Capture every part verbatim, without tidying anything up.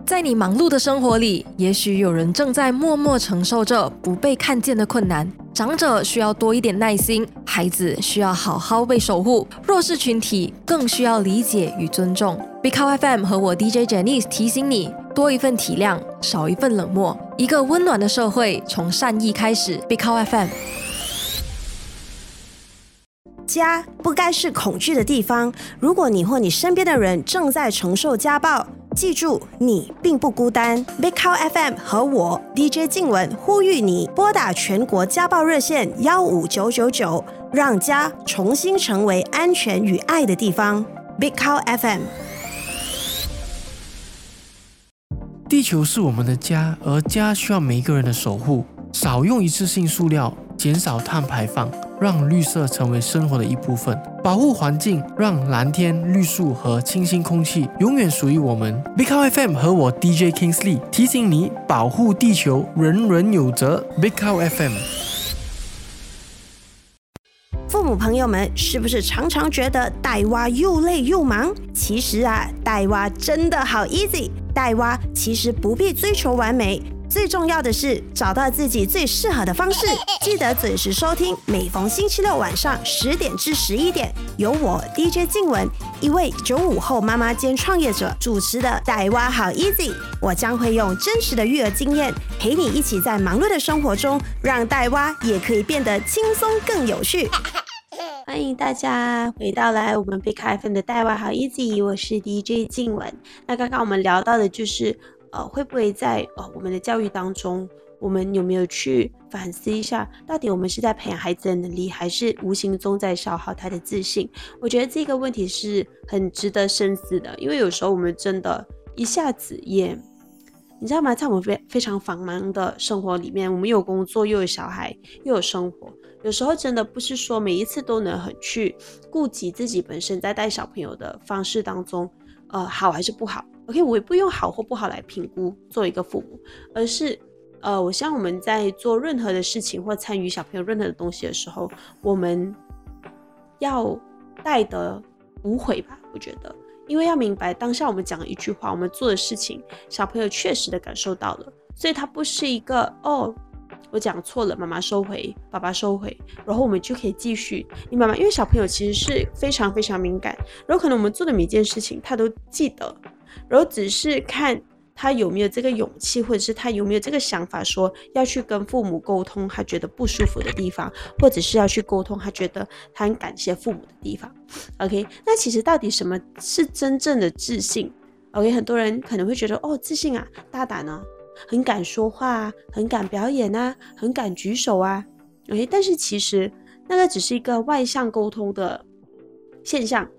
在你忙碌的生活里，也许有人正在默默承受着不被看见的困难。长者需要多一点耐心，孩子需要好好被守护，弱势群体更需要理解与尊重。Big Cow F M 和我 D J Janice 提醒你，多一份体谅，少一份冷漠。一个温暖的社会从善意开始。Big Cow F M。 家不该是恐惧的地方。如果你或你身边的人正在承受家暴，记住，你并不孤单。Big Cow F M 和我 D J 静雯呼吁你拨打全国家暴热线一五九九九，让家重新成为安全与爱的地方。Big Cow F M。 地球是我们的家，而家需要每一个人的守护。少用一次性塑料，减少碳排放，让绿色成为生活的一部分。保护环境，让蓝天、绿树和清新空气永远属于我们。Big Cow F M 和我 D J Kingsley 提醒你，保护地球，人人有责。Big Cow F M。 父母朋友们，是不是常常觉得带娃又累又忙？其实啊，带娃真的好 easy。带娃其实不必追求完美，最重要的是找到自己最适合的方式。记得准时收听，每逢星期六晚上十点至十一点，由我 D J 静雯，一位九五后妈妈兼创业者主持的带娃好 easy。我将会用真实的育儿经验，陪你一起在忙碌的生活中，让带娃也可以变得轻松更有趣。欢迎大家回到来我们 Big Cow F M 的带娃好 easy， 我是 D J 静雯。那刚刚我们聊到的就是呃，会不会在呃我们的教育当中，我们有没有去反思一下，到底我们是在培养孩子的能力，还是无形中在消耗他的自信？我觉得这个问题是很值得深思的，因为有时候我们真的一下子也，你知道吗？在我们非非常繁忙的生活里面，我们有工作，又有小孩，又有生活，有时候真的不是说每一次都能很去顾及自己本身在带小朋友的方式当中，呃，好还是不好。OK， 我也不用好或不好来评估做一个父母，而是呃，我希望我们在做任何的事情或参与小朋友任何的东西的时候，我们要带得无悔吧，我觉得。因为要明白当下我们讲的一句话，我们做的事情，小朋友确实的感受到了，所以它不是一个哦，我讲错了，妈妈收回，爸爸收回，然后我们就可以继续，明白吗？因为小朋友其实是非常非常敏感，然后可能我们做的每件事情他都记得，然后只是看他有没有这个勇气，或者是他有没有这个想法，说要去跟父母沟通他觉得不舒服的地方，或者是要去沟通他觉得他很感谢父母的地方。 OK， 那其实到底什么是真正的自信？ OK， 很多人可能会觉得哦，自信啊，大胆啊，很敢说话啊，很敢表演啊，很敢举手啊。 OK， 但是其实那个只是一个外向沟通的现象。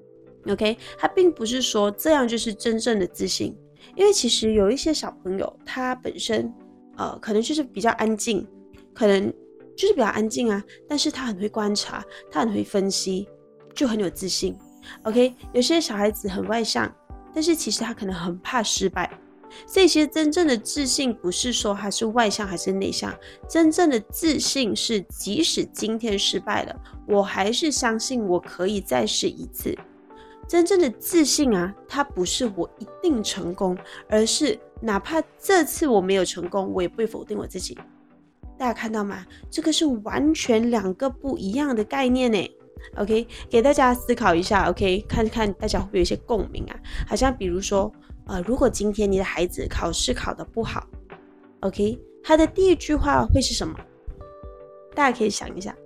OK， 它并不是说这样就是真正的自信，因为其实有一些小朋友他本身呃，可能就是比较安静，可能就是比较安静啊，但是他很会观察，他很会分析，就很有自信。 OK， 有些小孩子很外向，但是其实他可能很怕失败，所以其实真正的自信不是说他是外向还是内向，真正的自信是即使今天失败了，我还是相信我可以再试一次。真正的自信啊，它不是我一定成功，而是哪怕这次我没有成功，我也不会否定我自己。大家看到吗？这个是完全两个不一样的概念耶。 OK， 给大家思考一下。 OK， 看看大家会不会有一些共鸣啊？好像比如说呃，如果今天你的孩子考试考得不好， OK， 他的第一句话会是什么？大家可以想一下，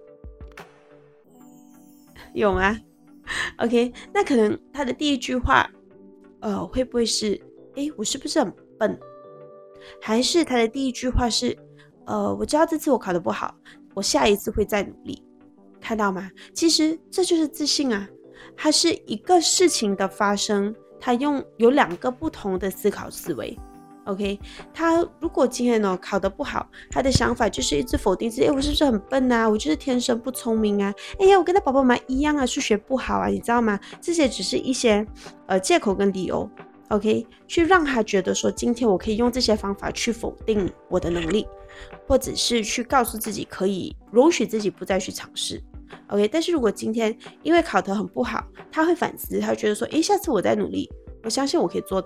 有吗？OK， 那可能他的第一句话呃，会不会是诶，我是不是很笨？还是他的第一句话是呃，我知道这次我考得不好，我下一次会再努力。看到吗？其实这就是自信啊，它是一个事情的发生，它用有两个不同的思考思维。OK， 他如果今天呢考得不好，他的想法就是一直否定自己，哎，我是不是很笨啊？我就是天生不聪明啊！哎呀，我跟他爸爸妈妈一样啊，数学不好啊，你知道吗？这些只是一些呃借口跟理由。OK， 去让他觉得说，今天我可以用这些方法去否定我的能力，或者是去告诉自己可以容许自己不再去尝试。OK， 但是如果今天因为考得很不好，他会反思，他会觉得说，哎，下次我再努力，我相信我可以做到。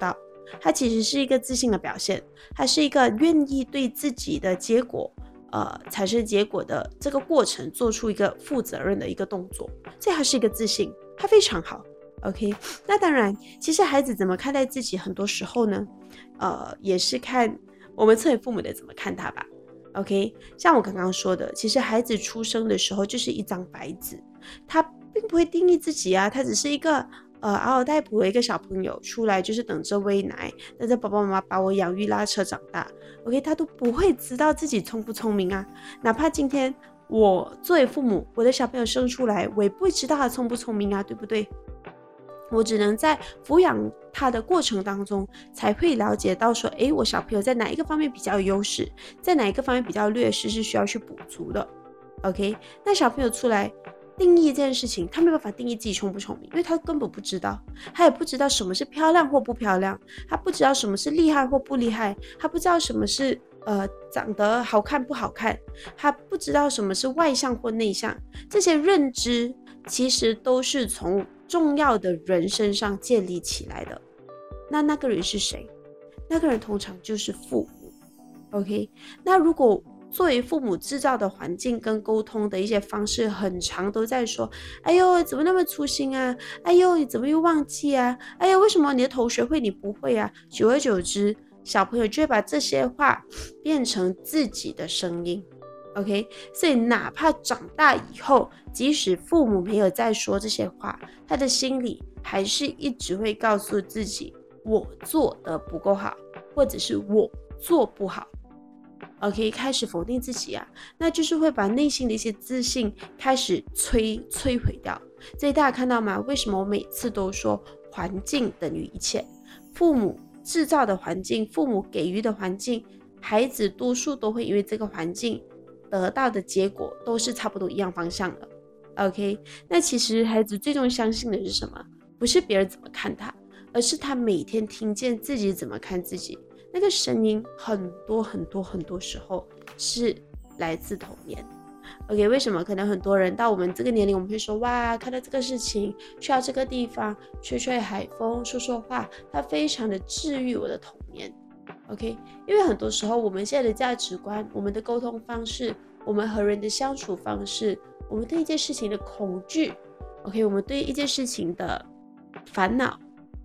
它其实是一个自信的表现，它是一个愿意对自己的结果呃，产生结果的这个过程做出一个负责任的一个动作，所以它是一个自信，它非常好。OK， 那当然，其实孩子怎么看待自己，很多时候呢，呃，也是看我们作为父母的怎么看他吧。OK， 像我刚刚说的，其实孩子出生的时候就是一张白纸，他并不会定义自己啊，他只是一个呃嗷嗷待哺的一个小朋友，出来就是等着喂奶，等着爸爸妈妈把我养育拉扯长大。OK， 他都不会知道自己聪不聪明啊，哪怕今天我作为父母，我的小朋友生出来，我也不会知道他聪不聪明啊，对不对？我只能在抚养他的过程当中，才会了解到说，诶，我小朋友在哪一个方面比较有优势，在哪一个方面比较劣势，是需要去补足的。OK， 那小朋友出来定义这件事情，他没办法定义自己聪不聪明，因为他根本不知道，他也不知道什么是漂亮或不漂亮，他不知道什么是厉害或不厉害，他不知道什么是呃长得好看不好看，他不知道什么是外向或内向，这些认知其实都是从重要的人身上建立起来的。那那个人是谁？那个人通常就是父母。 OK， 那如果作为父母制造的环境跟沟通的一些方式很常都在说，哎呦怎么那么粗心啊，哎呦你怎么又忘记啊，哎呦为什么你的同学会你不会啊，久而久之小朋友就会把这些话变成自己的声音。OK， 所以哪怕长大以后，即使父母没有再说这些话，他的心里还是一直会告诉自己，我做得不够好，或者是我做不好。OK， 开始否定自己啊，那就是会把内心的一些自信开始摧摧毁掉。所以大家看到吗？为什么我每次都说环境等于一切？父母制造的环境，父母给予的环境，孩子多数都会因为这个环境得到的结果都是差不多一样方向的。 OK， 那其实孩子最终相信的是什么？不是别人怎么看他，而是他每天听见自己怎么看自己，那个声音很多很多很多时候是来自童年。 OK， 为什么可能很多人到我们这个年龄，我们会说，哇，看到这个事情，去到这个地方，吹吹海风，说说话，它非常的治愈我的童年。OK， 因为很多时候我们现在的价值观，我们的沟通方式，我们和人的相处方式，我们对一件事情的恐惧 OK， 我们对一件事情的烦恼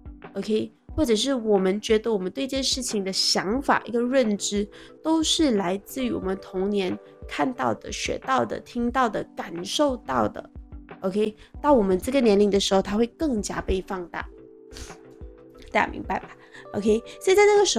OK， 或者是我们觉得我们对一件事情的想法，一个认知，都是来自于我们童年看到的、学到的、听到的、感受到的。 OK， 到我们这个年龄的时候，它会更加被放大，大家明白吧？ OK， 所以在那个时候